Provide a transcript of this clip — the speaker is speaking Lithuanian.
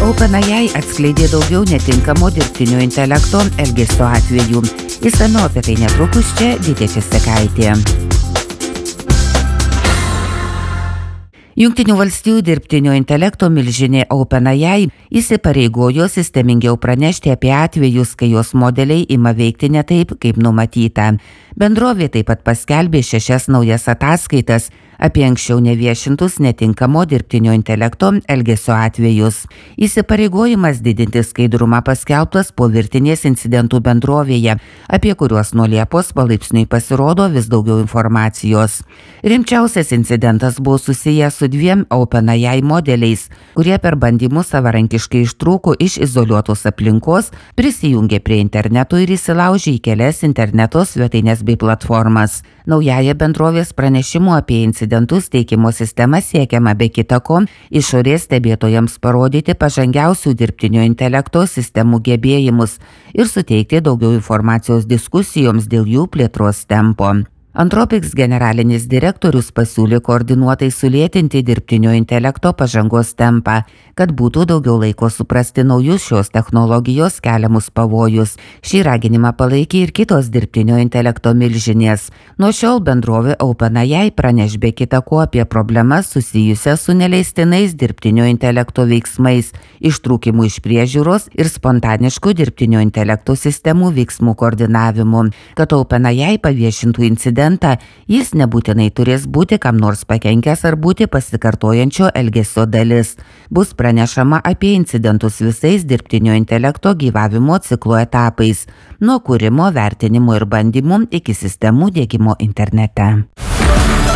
OpenAI atskleidė daugiau netinkamo dirbtinio intelekto elgesio atvejų. Išsamiau apie tai netrukus čia Vytė Česekaitė. Jungtinių valstijų dirbtinio intelekto milžinė OpenAI įsipareigojo sistemingiau pranešti apie atvejus, kai jos modeliai ima veikti ne taip, kaip numatyta. Bendrovė taip pat paskelbė 6 naujas ataskaitas apie anksčiau neviešintus netinkamo dirbtinio intelekto elgesio atvejus. Įsipareigojimas didinti skaidrumą paskelbtas po virtinės incidentų bendrovėje, apie kuriuos nuo Liepos palaipsniui pasirodo vis daugiau informacijos. Rimčiausias incidentas buvo susijęs su 2 OpenAI modeliais, kurie per bandymus savarankiškai ištrūko iš izoliuotos aplinkos, prisijungė prie interneto ir įsilaužė į kelias interneto svetaines bei platformas. Naująją bendrovės pranešimų apie incidentus teikimo sistema siekiama be kita ko išorės stebėtojams parodyti pažangiausių dirbtinio intelekto sistemų gebėjimus ir suteikti daugiau informacijos diskusijoms dėl jų plėtros tempo. Anthropic generalinis direktorius pasiūlė koordinuotai sulėtinti dirbtinio intelekto pažangos tempą, kad būtų daugiau laiko suprasti naujus šios technologijos keliamus pavojus. Šį raginimą palaikė ir kitos dirbtinio intelekto milžinės. Nuo šiol bendrovė OpenAI praneš be kita ko apie problemas susijusias su neleistinais dirbtinio intelekto veiksmais, ištrūkimu iš priežiūros ir spontanišku dirbtinio intelekto sistemų veiksmų koordinavimu. Kad OpenAI paviešintų incidentą, jis nebūtinai turės būti kam nors pakenkęs ar būti pasikartojančio elgesio dalis. Bus pranešama apie incidentus visais dirbtinio intelekto gyvavimo ciklo etapais, nuo kūrimo, vertinimo ir bandymų iki sistemų diegimo internete.